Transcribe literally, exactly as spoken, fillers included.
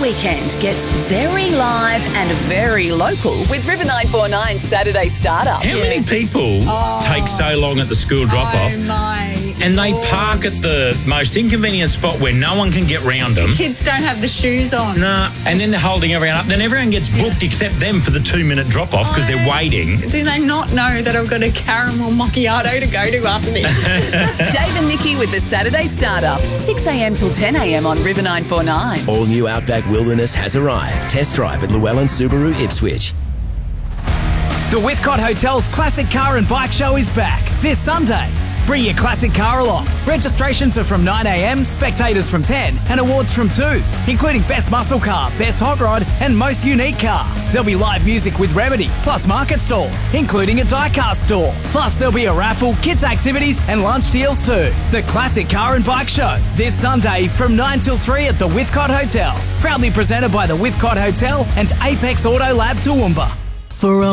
weekend gets very live and very local with River nine four nine's Saturday Startup. How many people Oh. take so long at the school drop-off Oh my and they Lord. park at the most inconvenient spot where no one can get round them? Kids don't have the shoes on. Nah, and then they're holding everyone up. Then everyone gets booked except them for the two-minute drop-off because they're waiting. Do they not know that I've got a caramel macchiato to go to after this? Dave and Nikki with the Saturday Startup, six a.m. till ten a.m. on River nine four nine. All new Outback Wilderness has arrived. Test drive at Llewellyn Subaru Ipswich. The Withcott Hotel's Classic Car and Bike Show is back this Sunday. Bring your classic car along. Registrations are from nine a.m, spectators from ten, and awards from two, including Best Muscle Car, Best Hot Rod, and Most Unique Car. There'll be live music with Remedy, plus market stalls, including a die-cast stall. Plus, there'll be a raffle, kids' activities, and lunch deals too. The Classic Car and Bike Show, this Sunday from nine till three at the Withcott Hotel. Proudly presented by the Withcott Hotel and Apex Auto Lab Toowoomba. For